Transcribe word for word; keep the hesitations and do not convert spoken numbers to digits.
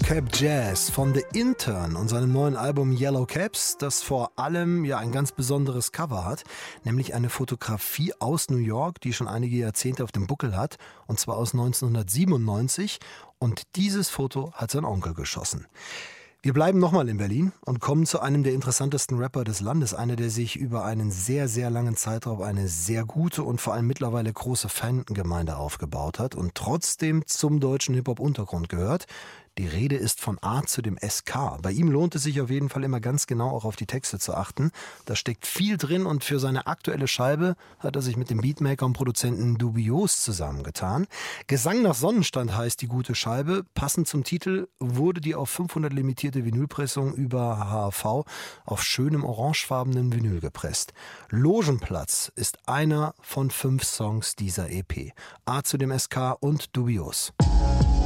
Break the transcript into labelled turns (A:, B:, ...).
A: Cap Jazz von The Intern und seinem neuen Album Yellow Caps, das vor allem ja ein ganz besonderes Cover hat, nämlich eine Fotografie aus New York, die schon einige Jahrzehnte auf dem Buckel hat, und zwar aus neunzehnhundertsiebenundneunzig, und dieses Foto hat sein Onkel geschossen. Wir bleiben nochmal in Berlin und kommen zu einem der interessantesten Rapper des Landes. Einer, der sich über einen sehr, sehr langen Zeitraum eine sehr gute und vor allem mittlerweile große Fangemeinde aufgebaut hat und trotzdem zum deutschen Hip-Hop-Untergrund gehört. Die Rede ist von A zu dem S K. Bei ihm lohnt es sich auf jeden Fall immer ganz genau auch auf die Texte zu achten. Da steckt viel drin und für seine aktuelle Scheibe hat er sich mit dem Beatmaker und Produzenten Dubios zusammengetan. Gesang nach Sonnenstand heißt die gute Scheibe. Passend zum Titel wurde die auf fünfhundert limitierte Vinylpressung über H A V auf schönem orangefarbenen Vinyl gepresst. Logenplatz ist einer von fünf Songs dieser E P. A zu dem S K und Dubios.